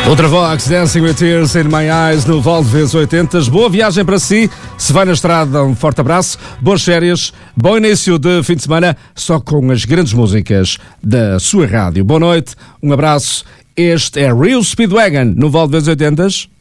Ultravox, Dancing with Tears in My Eyes no Val de Vezes 80. Boa viagem para si. Se vai na estrada, um forte abraço. Boas férias. Bom início de fim de semana, só com as grandes músicas da sua rádio. Boa noite, um abraço. Este é Real Speedwagon no Val de Vezes 80.